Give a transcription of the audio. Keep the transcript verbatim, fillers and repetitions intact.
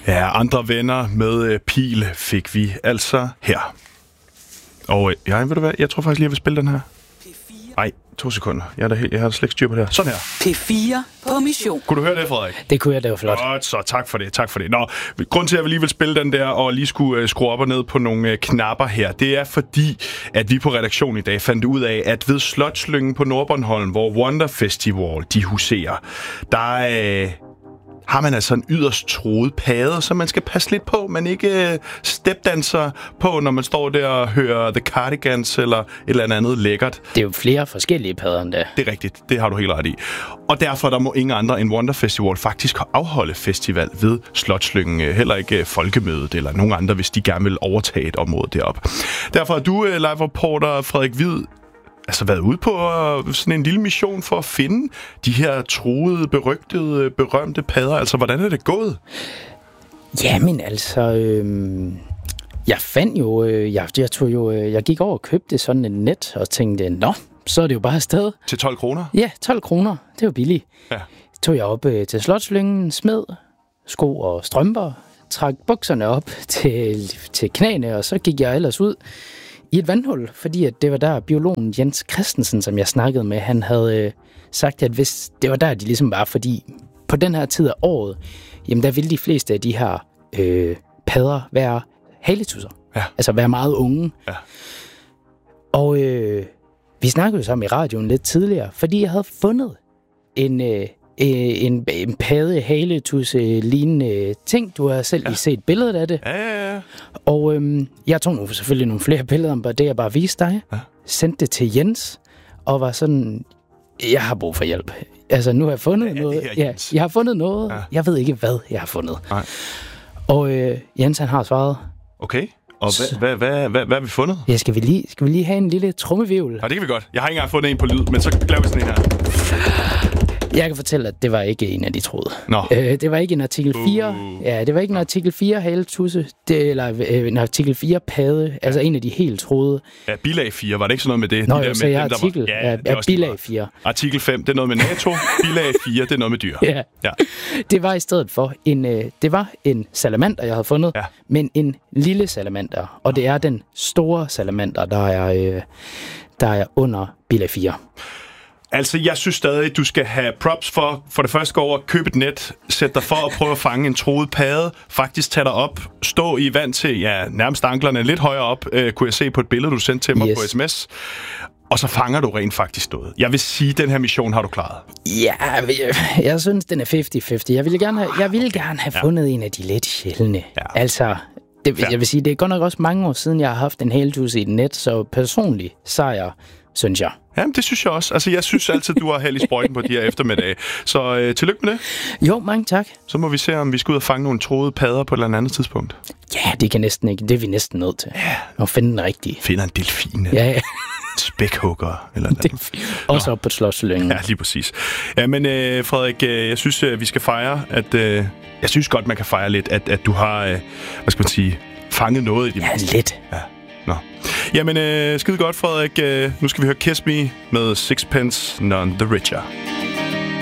Ja, andre venner med pil fik vi altså her. Og ja, ved du hvad, jeg tror faktisk lige, jeg vil spille den her. Nej, to sekunder. Jeg, er der helt, jeg har slet ikke styr på det her. Sådan her. P fire på mission. Kunne du høre det, Frederik? Det kunne jeg, det var flot. Godt, så tak for det, tak for det. Nå, grund til, at jeg lige vil spille den der, og lige skulle uh, skrue op og ned på nogle uh, knapper her, det er fordi, at vi på redaktionen i dag fandt ud af, at ved Slotslyngen på Nordbornholm, hvor Wonder Festival, de huserer, der er... Uh, har man altså en yderst troet padde, så man skal passe lidt på, man ikke stepdanser på, når man står der og hører The Cardigans eller et eller andet lækkert. Det er jo flere forskellige padder end det. Det er rigtigt, det har du helt ret i. Og derfor der må ingen andre end Wonder Festival faktisk afholde festival ved Slotslyngen, heller ikke Folkemødet eller nogen andre, hvis de gerne vil overtage et område deroppe. Derfor er du live-reporter Frederik Hvid, altså været ude på sådan en lille mission for at finde de her troede, berygtede, berømte padder. Altså, hvordan er det gået? Jamen, altså... Øh, jeg fandt jo... Øh, jeg, jeg, tog jo øh, jeg gik over og købte sådan en net og tænkte, nå, så er det jo bare afsted. Til tolv kroner? Ja, tolv kroner. Det var billigt. Ja. Tog jeg op øh, til Slotslyngen, smed sko og strømper, trak bukserne op til, til knæene, og så gik jeg ellers ud i et vandhul, fordi at det var der biologen Jens Christensen, som jeg snakkede med, han havde øh, sagt, at hvis det var der, de ligesom var, fordi på den her tid af året, jamen der ville de fleste af de her øh, padder være haletusser. Ja. Altså være meget unge. Ja. Og øh, vi snakkede jo sammen i radioen lidt tidligere, fordi jeg havde fundet en... Øh, En, en padde, haletusse, lignende ting. Du har selv ja. lige set billedet af det. Ja, ja, ja. Og øhm, jeg tog nu selvfølgelig nogle flere billeder om det, jeg bare viste dig. Ja. Sendte det til Jens, og var sådan, jeg har brug for hjælp. Altså, nu har jeg fundet ja, noget. Ja, jeg har fundet noget. Ja. Jeg ved ikke, hvad jeg har fundet. Nej. Og øh, Jens, han har svaret. Okay. Og hvad, hvad, hvad, hvad, hvad har vi fundet? Ja, skal vi lige, skal vi lige have en lille trummevivl? Ja, det kan vi godt. Jeg har ikke engang fundet en på lyd, men så laver vi sådan en her. Jeg kan fortælle, at det var ikke en af de troede. Nå. Øh, det var ikke en artikel fire. Uh. Ja, det var ikke en artikel fire haletusse, det, eller øh, en artikel fire padde, ja. Altså en af de helt troede. Ja, bilag fire, var det ikke sådan noget med det? Nå, de jo, så jeg artikel. Var... Ja, ja, bilag fire. Artikel fem, det er noget med NATO. Bilag fire, det er noget med dyr. Ja. ja. Det var i stedet for en, øh, det var en salamander, jeg havde fundet, ja. Men en lille salamander. Og det er den store salamander, der er, øh, der er under bilag fire. Altså, jeg synes stadig, at du skal have props for, for det første gå over, købe et net, sætte dig for at prøve at fange en troet padde, faktisk tage dig op, stå i vand til, ja, nærmest anklerne lidt højere op, øh, kunne jeg se på et billede, du sendte til mig yes. på sms, og så fanger du rent faktisk noget. Jeg vil sige, at den her mission har du klaret. Ja, jeg, jeg synes, den er halvtreds halvtreds. Jeg ville gerne have, jeg ville gerne have ja. fundet en af de lidt sjældne. Ja. Altså, det, jeg vil sige, det er godt nok også mange år siden, jeg har haft en haletusse i et net, så personligt sejr, synes jeg. Jamen, det synes jeg også. Altså, jeg synes altid, du har held i sprøjten på de her eftermiddage. Så øh, tillykke med det. Jo, mange tak. Så må vi se, om vi skal ud og fange nogle troede padder på et eller andet tidspunkt. Ja, det kan næsten ikke. Det er vi næsten nødt til. Ja. Og finde den rigtige. Finder en delfin. Ja, ja. Spækhugger. Eller noget. Også op på Slotslyngen. Ja, lige præcis. Ja, men øh, Frederik, øh, jeg synes, øh, vi skal fejre, at... Øh, jeg synes godt, man kan fejre lidt, at, at du har, øh, hvad skal man sige, fanget noget i det. Ja, lidt. Ja. Nå. Jamen, øh, skide godt, Frederik. Øh, nu skal vi høre Kiss Me med Sixpence None the Richer.